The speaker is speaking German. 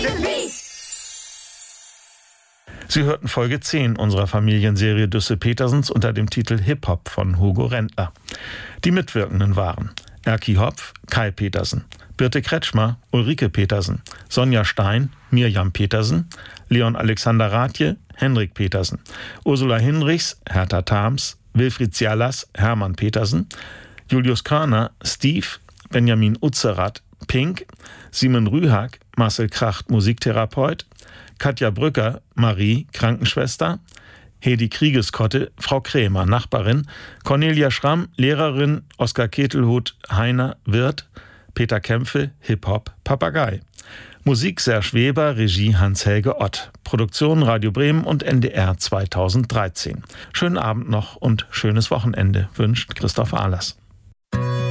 Sie hörten Folge 10 unserer Familienserie Düsse Petersens unter dem Titel Hip-Hop von Hugo Rendler. Die Mitwirkenden waren Erki Hopf, Kai Petersen, Birte Kretschmer, Ulrike Petersen, Sonja Stein, Mirjam Petersen, Leon Alexander Rathje, Henrik Petersen, Ursula Hinrichs, Hertha Thams, Wilfried Zialas, Hermann Petersen, Julius Körner, Steve, Benjamin Utzerath, Pink, Simon Rühag, Marcel Kracht, Musiktherapeut, Katja Brücker, Marie, Krankenschwester, Hedi Kriegeskotte, Frau Krämer, Nachbarin, Cornelia Schramm, Lehrerin, Oskar Ketelhut, Heiner, Wirt, Peter Kämpfe, Hip-Hop, Papagei. Musik Serge Weber, Regie Hans-Helge Ott. Produktion Radio Bremen und NDR 2013. Schönen Abend noch und schönes Wochenende wünscht Christoph Ahlers.